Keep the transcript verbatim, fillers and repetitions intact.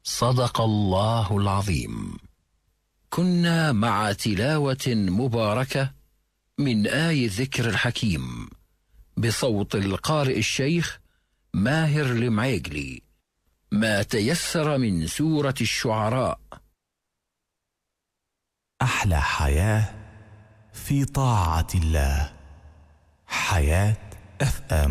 صدق الله العظيم. كنا مع تلاوة مباركة من آي الذكر الحكيم بصوت القارئ الشيخ ماهر المعيقلي، ما تيسر من سورة الشعراء. أحلى حياة في طاعة الله. حياة اف ام.